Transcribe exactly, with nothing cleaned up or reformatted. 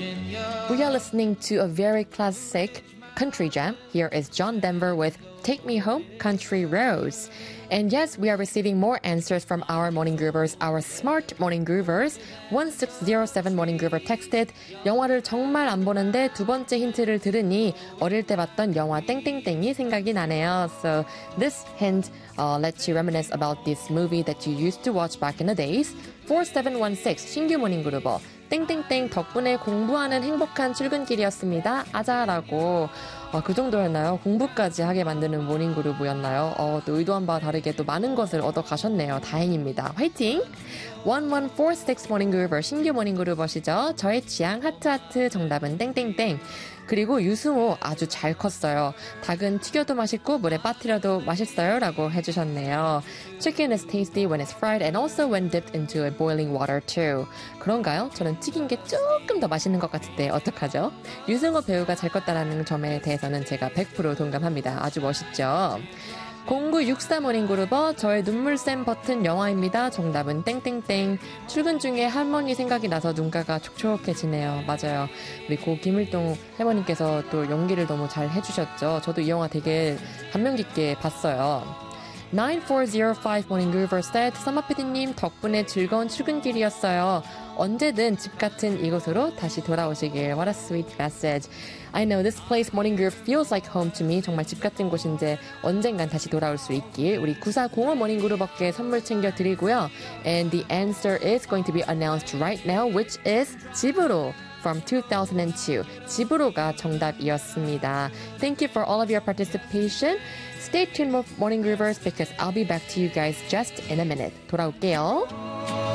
We are listening to a very classic country jam. Here is John Denver with Take Me Home, Country Roads. And yes, we are receiving more answers from our morning groovers, our smart morning groovers. one six zero seven morning groover texted, 영화를 정말 안 보는데 두 번째 힌트를 들으니 어릴 때 봤던 영화 땡땡땡이 생각이 나네요. So this hint uh, lets you reminisce about this movie that you used to watch back in the days. four seven one six 신규 모닝 그루버. 땡땡땡 덕분에 공부하는 행복한 출근길이었습니다. 아자라고. 아, 그 정도였나요? 공부까지 하게 만드는 모닝그룹이었나요? 어, 또 의도한 바와 다르게 또 많은 것을 얻어가셨네요. 다행입니다. 화이팅! 일일사육 모닝그룹 신규 모닝그룹이시죠? 저의 취향 하트하트 정답은 땡땡땡. 그리고 유승호 아주 잘 컸어요. 닭은 튀겨도 맛있고 물에 빠뜨려도 맛있어요 라고 해주셨네요. Chicken is tasty when it's fried and also when dipped into a boiling water too. 그런가요? 저는 튀긴 게 조금 더 맛있는 것 같은데 어떡하죠? 유승호 배우가 잘 컸다라는 점에 대해서는 제가 백 퍼센트 동감합니다. 아주 멋있죠? 공구육사 모닝그루버 저의 눈물샘 버튼 영화입니다. 정답은 땡땡땡. 출근 중에 할머니 생각이 나서 눈가가 촉촉해지네요. 맞아요. 우리 고 김일동 할머니께서 또 연기를 너무 잘 해주셨죠. 저도 이 영화 되게 감명 깊게 봤어요. 구사공팔 모닝그루버 said, 서머피디님 덕분에 즐거운 출근길이었어요. 언제든 집 같은 이곳으로 다시 돌아오시길. What a sweet message. I know this place morning group feels like home to me. 정말 집 같은 곳인데 언젠간 다시 돌아올 수 있길. 우리 구사공오 모닝 그룹께 선물 챙겨드리고요. And the answer is going to be announced right now, which is 집으로. From two thousand two. 집으로가 정답이었습니다. Thank you for all of your participation. Stay tuned with Morning Groovers because I'll be back to you guys just in a minute. 돌아올게요.